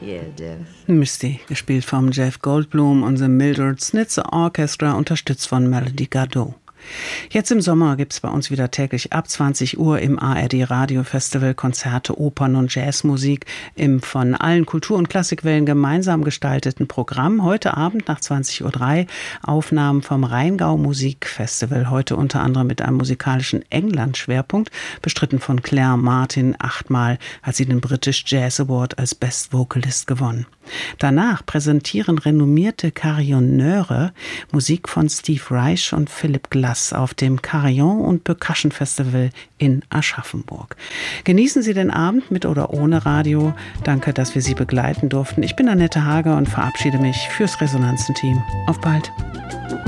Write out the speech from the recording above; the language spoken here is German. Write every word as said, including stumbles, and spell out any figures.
Yeah, Jeff. Misty, gespielt vom Jeff Goldblum und The Mildred Snitzer Orchestra, unterstützt von Melody Gardot. Jetzt im Sommer gibt es bei uns wieder täglich ab zwanzig Uhr im A R D Radio Festival Konzerte, Opern und Jazzmusik im von allen Kultur- und Klassikwellen gemeinsam gestalteten Programm. Heute Abend nach zwanzig Uhr drei Aufnahmen vom Rheingau Musikfestival. Heute unter anderem mit einem musikalischen England-Schwerpunkt, bestritten von Claire Martin. Achtmal hat sie den British Jazz Award als Best Vocalist gewonnen. Danach präsentieren renommierte Carillonneure Musik von Steve Reich und Philipp Glass auf dem Carillon und Percussion Festival in Aschaffenburg. Genießen Sie den Abend mit oder ohne Radio. Danke, dass wir Sie begleiten durften. Ich bin Annette Hager und verabschiede mich fürs Resonanzen-Team. Auf bald.